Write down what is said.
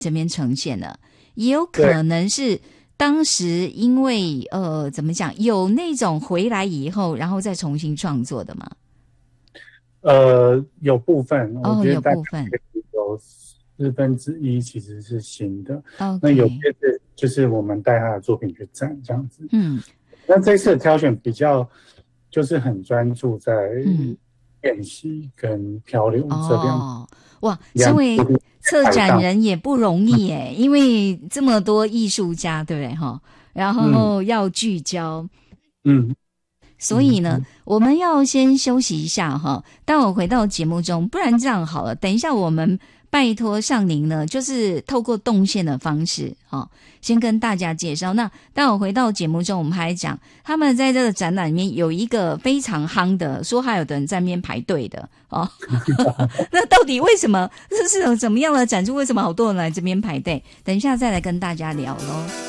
这边呈现了，也有可能是当时因为怎么讲，有那种回来以后然后再重新创作的吗？ 有部分，我觉得有大概部分。 有1/4其实是新的，那有些 OK。 就是我们带他的作品去展这样子。 嗯。 那这一次的挑选比较就是很专注在练习跟漂流这哇，身两为策展上。 人也不容易耶，因为这么多艺术家，对不对哈？然后要聚焦。 嗯。 所以呢，我们要先休息一下哈，待会回到节目中，不然这样好了，等一下我们拜托尚宁呢，就是透过动线的方式先跟大家介绍。那待会回到节目中，我们还讲他们在这个展览里面有一个非常夯的，说还有的人在那边排队的那到底为什么？这是有怎么样的展出？为什么好多人来这边排队？等一下再来跟大家聊咯。